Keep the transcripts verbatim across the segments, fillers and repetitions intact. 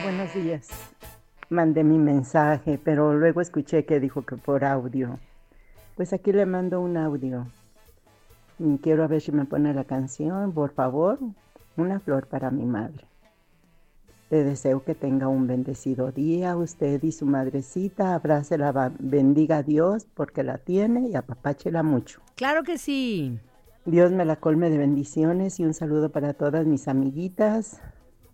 Buenos días. Mandé mi mensaje, pero luego escuché que dijo que por audio. Pues aquí le mando un audio. Y quiero a ver si me pone la canción, por favor. Una flor para mi madre. Le deseo que tenga un bendecido día. Usted y su madrecita, abrácela, ba- bendiga a Dios porque la tiene y apapáchela mucho. Claro que sí. Dios me la colme de bendiciones y un saludo para todas mis amiguitas.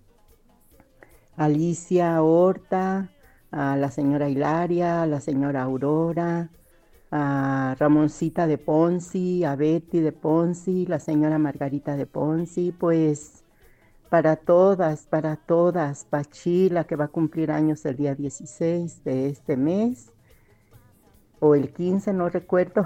Alicia Horta, a la señora Hilaria, a la señora Aurora, a Ramoncita de Ponzi, a Betty de Ponzi, la señora Margarita de Ponzi, pues para todas, para todas, Pachila que va a cumplir años el día dieciséis de este mes, o el quince, no recuerdo,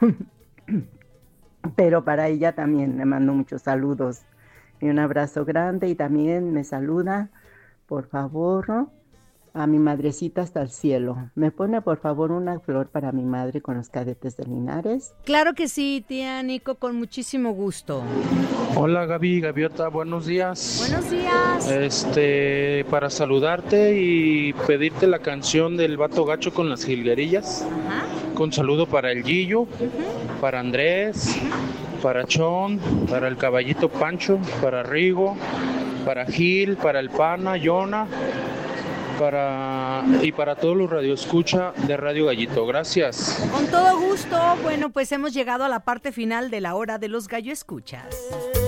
pero para ella también le mando muchos saludos y un abrazo grande y también me saluda, por favor, ¿no? A mi madrecita hasta el cielo. ¿Me pone por favor una flor para mi madre con los cadetes de Linares? Claro que sí, tía Nico, con muchísimo gusto. Hola Gaby, Gaviota, buenos días. Buenos días. Este, para saludarte y pedirte la canción del Vato Gacho con las jilguerillas. Ajá. Con saludo para el Gillo, Uh-huh. para Andrés, para Chon, para el Caballito Pancho, para Rigo, para Gil, para el Pana, Yona, para y para todos los radioescucha de Radio Gallito. Gracias. Con todo gusto. Bueno, pues hemos llegado a la parte final de la hora de los gallo escuchas.